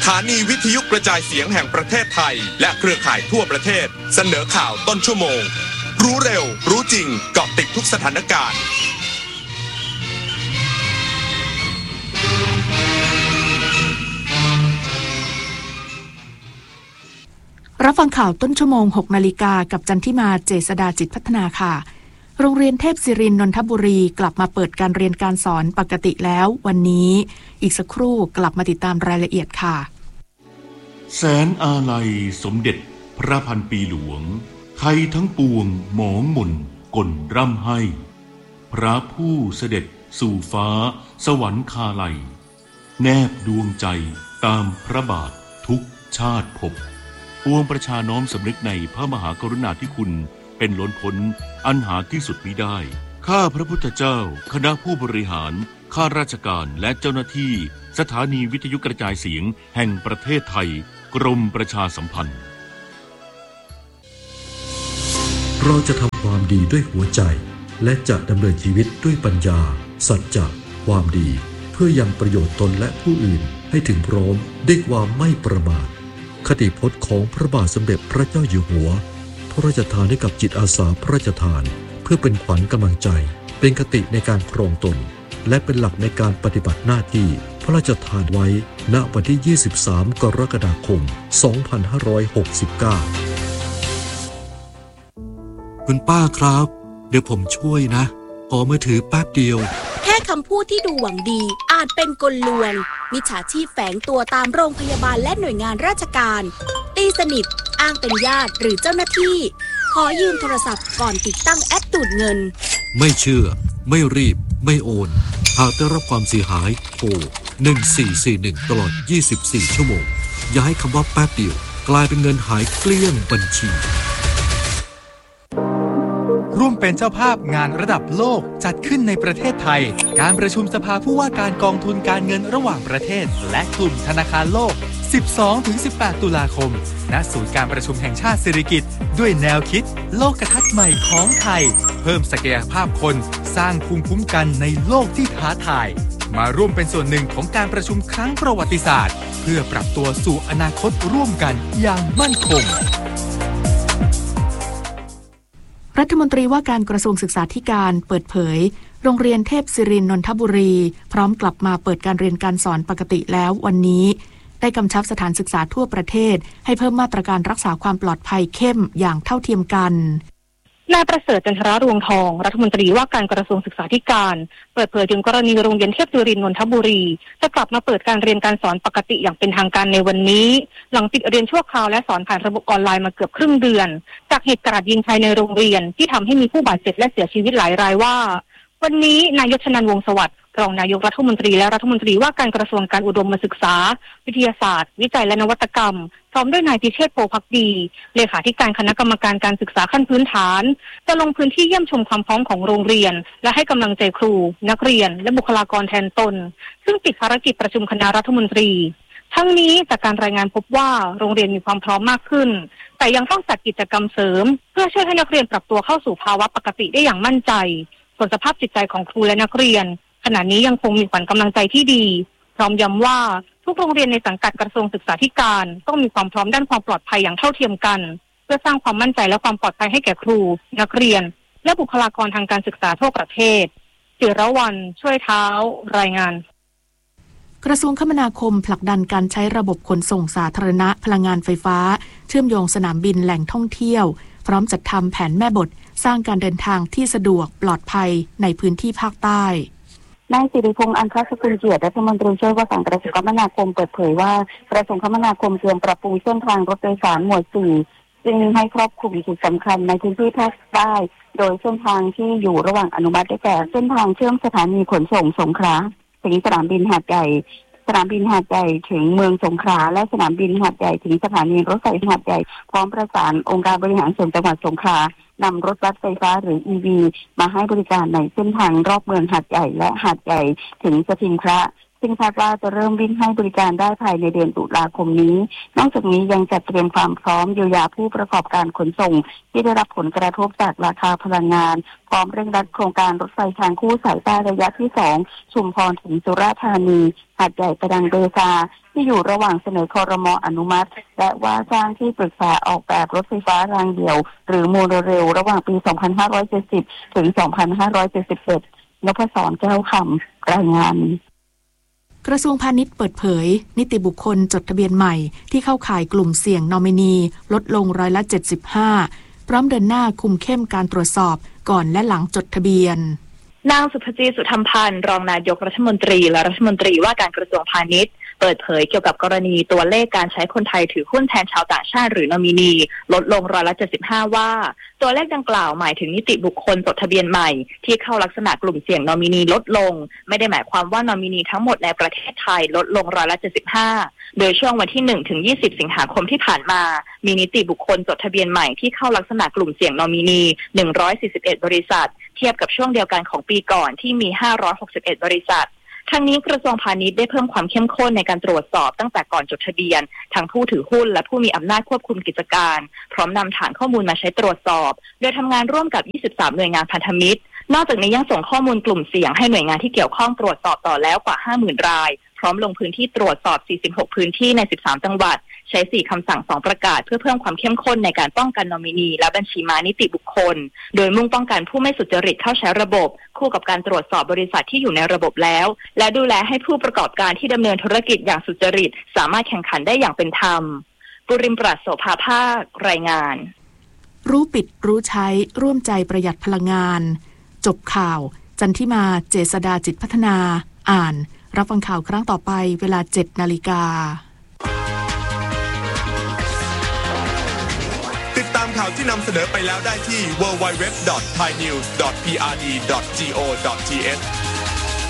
สถานีวิทยุกระจายเสียงแห่งประเทศไทยและเครือข่ายทั่วประเทศเสนอข่าวต้นชั่วโมงรู้เร็วรู้จริงเกาะติดทุกสถานการณ์รับฟังข่าวต้นชั่วโมง 6 นาฬิกากับจันทิมาเจษฎาจิตพัฒนาค่ะโรงเรียนเทพศิรินทร์นนทบุรีกลับมาเปิดการเรียนการสอนปกติแล้ววันนี้อีกสักครู่กลับมาติดตามรายละเอียดค่ะแสนอาลัยสมเด็จพระพันปีหลวงไทยทั้งปวงหมองหม่นก่นร่ำให้พระผู้เสด็จสู่ฟ้าสวรรคาลัยแนบดวงใจตามพระบาททุกชาติภพปวงประชาน้อมสำนึกในพระมหากรุณาธิคุณเป็นล้นพ้นอันหาที่สุดมิได้ข้าพระพุทธเจ้าคณะผู้บริหารข้าราชการและเจ้าหน้าที่สถานีวิทยุกระจายเสียงแห่งประเทศไทยกรมประชาสัมพันธ์เราจะทำความดีด้วยหัวใจและจะดำเนินชีวิตด้วยปัญญาสัจจะความดีเพื่อยังประโยชน์ตนและผู้อื่นให้ถึงพร้อมด้วยความไม่ประมาทคติพจน์ของพระบาทสมเด็จพระเจ้าอยู่หัวพระราชทานให้กับจิตอาสาพระราชทานเพื่อเป็นขวัญกำลังใจเป็นคติในการครองตนและเป็นหลักในการปฏิบัติหน้าที่พระราชทานไว้ณวันที่ 23 กรกฎาคม 2569 คุณป้าครับเดี๋ยวผมช่วยนะขอมือถือแป๊บเดียวแค่คำพูดที่ดูหวังดีอาจเป็นกลลวงมิจฉาชีพแฝงตัวตามโรงพยาบาลและหน่วยงานราชการตีสนิทอ้างเป็นญาติหรือเจ้าหน้าที่ขอยืมโทรศัพท์ก่อนติดตั้งแอปดูดเงินไม่เชื่อไม่รีบไม่โอนหากได้รับความเสียหายโทร1441ตลอด24ชั่วโมงอย่าให้คำว่าแป๊บเดียวกลายเป็นเงินหายเกลี้ยงบัญชีร่วมเป็นเจ้าภาพงานระดับโลกจัดขึ้นในประเทศไทยการประชุมสภาผู้ว่าการกองทุนการเงินระหว่างประเทศและกลุ่มธนาคารโลก 12-18 ตุลาคมณศูนย์การประชุมแห่งชาติสิริกิติ์ด้วยแนวคิดโลกทัศน์ใหม่ของไทยเพิ่มศักยภาพคนสร้างภูมิคุ้มกันในโลกที่ท้าทายมาร่วมเป็นส่วนหนึ่งของการประชุมครั้งประวัติศาสตร์เพื่อปรับตัวสู่อนาคตร่วมกันอย่างมั่นคงรัฐมนตรีว่าการกระทรวงศึกษาธิการเปิดเผยโรงเรียนเทพศิรินทร์นนทบุรีพร้อมกลับมาเปิดการเรียนการสอนปกติแล้ววันนี้ได้กำชับสถานศึกษาทั่วประเทศให้เพิ่มมาตรการรักษาความปลอดภัยเข้มอย่างเท่าเทียมกันนายประเสริฐจันทรรวงทองรัฐมนตรีว่าการกระทรวงศึกษาธิการเปิดเผยถึงกรณีโรงเรียนเทพศิรินทร์นนทบุรีจะกลับมาเปิดการเรียนการสอนปกติอย่างเป็นทางการในวันนี้หลังปิดเรียนชั่วคราวและสอนผ่านระบบออนไลน์มาเกือบครึ่งเดือนจากเหตุกราดยิงภายในโรงเรียนที่ทำให้มีผู้บาดเจ็บและเสียชีวิตหลายรายว่าวันนี้นายกชนันท์วงศ์สวัสดิ์รองนายกรัฐมนตรีและรัฐมนตรีว่าการกระทรวงการอุดมศึกษาวิทยาศาสตร์วิจัยและนวัตกรรมพร้อมด้วยนายพิเชษฐ์โพภักดีเลขาธิการคณะกรรมการการศึกษาขั้นพื้นฐานจะลงพื้นที่เยี่ยมชมความพร้อมของโรงเรียนและให้กำลังใจครูนักเรียนและบุคลากรแทนตนซึ่งติดภารกิจประชุมคณะรัฐมนตรีทั้งนี้จากการรายงานพบว่าโรงเรียนมีความพร้อมมากขึ้นแต่ยังต้องจัดกิจกรรมเสริมเพื่อช่วยให้นักเรียนปรับตัวเข้าสู่ภาวะปกติได้อย่างมั่นใจส่วนสภาพจิตใจของครูและนักเรียนขณะนี้ยังคงมีขวัญกำลังใจที่ดีพร้อมย้ำว่าทุกโรงเรียนในสังกัดกระทรวงศึกษาธิการต้องมีความพร้อมด้านความปลอดภัยอย่างเท่าเทียมกันเพื่อสร้างความมั่นใจและความปลอดภัยให้แก่ครูนักเรียนและบุคลากรทางการศึกษาทั่วประเทศจิรวรรณช่วยเท้ารายงานกระทรวงคมนาคมผลักดันการใช้ระบบขนส่งสาธารณะพลังงานไฟฟ้าเชื่อมโยงสนามบินแหล่งท่องเที่ยวพร้อมจัดทำแผนแม่บทสร้างการเดินทางที่สะดวกปลอดภัยในพื้นที่ภาคใต้นายสิริพงษ์อัญชสกุลเกียรติรัฐมนตรีช่วยว่าการกระทรวงคมนาคมเปิดเผยว่ากระทรวงคมนาคมเตรียมปรับปรุงเส้นทางรถโดยสารหมวด 4 ซึ่งให้ครอบคลุมจุดสำคัญในพื้นที่ภาคใต้โดยเส้นทางที่อยู่ระหว่างอนุมัติได้แก่เส้นทางเชื่อมสถานีขนส่งสงขลาถึงสนามบินหาดใหญ่สนามบินหาดใหญ่ถึงเมืองสงขลาและสนามบินหาดใหญ่ถึงสถานีรถไฟหาดใหญ่พร้อมประสานองค์การบริหารส่วนจังหวัดสงขลานำรถบัสไฟฟ้าหรือ EV มาให้บริการในเส้นทางรอบเมืองหาดใหญ่และหาดใหญ่ถึงสถิงพระซึ่งคาดว่าจะเริ่มวิ่งให้บริการได้ภายในเดือนตุลาคมนี้นอกจากนี้ยังจัดเตรียมความพร้อมเยียวยาผู้ประกอบการขนส่งที่ได้รับผลกระทบจากราคาพลังงานพร้อมเร่งรัดโครงการรถไฟทางคู่สายใต้ระยะที่2ชุมพรถึงสุราษฎร์ธานีหาดใหญ่ประดังเบซาที่อยู่ระหว่างเสนอครม.อนุมัติและว่าจ้างที่ปรึกษาออกแบบรถไฟฟ้ารางเดี่ยวหรือโมโนเรลระหว่างปี 2570 ถึง 2571 นพศร แก้วคำรายงานกระทรวงพาณิชย์เปิดเผยนิติบุคคลจดทะเบียนใหม่ที่เข้าข่ายกลุ่มเสี่ยงนอมินีลดลง75%พร้อมเดินหน้าคุมเข้มการตรวจสอบก่อนและหลังจดทะเบียนนางสุภจีสุธรรมพันธ์รองนายกรัฐมนตรีและรัฐมนตรีว่าการกระทรวงพาณิชย์เปิดเผยเกี่ยวกับกรณีตัวเลขการใช้คนไทยถือหุ้นแทนชาวต่างชาติหรือนอมินีลดลง75%ว่าตัวเลขดังกล่าวหมายถึงนิติบุคคลจดทะเบียนใหม่ที่เข้าลักษณะกลุ่มเสี่ยงนอมินีลดลงไม่ได้หมายความว่านอมินีทั้งหมดในประเทศไทยลดลง75%โดยช่วงวันที่1ถึง20สิงหาคมที่ผ่านมามีนิติบุคคลจดทะเบียนใหม่ที่เข้าลักษณะกลุ่มเสี่ยงนอมินี141บริษัทเทียบกับช่วงเดียวกันของปีก่อนที่มี561บริษัททั้งนี้กระทรวงพาณิชย์ได้เพิ่มความเข้มข้นในการตรวจสอบตั้งแต่ก่อนจดทะเบียนทั้งผู้ถือหุ้นและผู้มีอำนาจควบคุมกิจการพร้อมนำฐานข้อมูลมาใช้ตรวจสอบโดยทำงานร่วมกับ23หน่วยงานพันธมิตรนอกจากนี้ยังส่งข้อมูลกลุ่มเสี่ยงให้หน่วยงานที่เกี่ยวข้องตรวจสอบต่อแล้วกว่า 50,000 รายพร้อมลงพื้นที่ตรวจสอบ46พื้นที่ใน13จังหวัดใช้4คำสั่ง2ประกาศเพื่อเพิ่มความเข้มข้นในการป้องกันนอมินีและบัญชีม้านิติบุคคลโดยมุ่งป้องกันผู้ไม่สุจริตเข้าใช้ระบบคู่กับการตรวจสอบบริษัทที่อยู่ในระบบแล้วและดูแลให้ผู้ประกอบการที่ดำเนินธุรกิจอย่างสุจริตสามารถแข่งขันได้อย่างเป็นธรรมปุริมปราศโสภาภาครายงานรู้ปิดรู้ใช้ร่วมใจประหยัดพลังงานจบข่าวจันทิมาเจษฎาจิตพัฒนาอ่านรับฟังข่าวครั้งต่อไปเวลา 7:00 น. ติดตามข่าวที่นำเสนอไปแล้วได้ที่ www.thainews.prd.go.th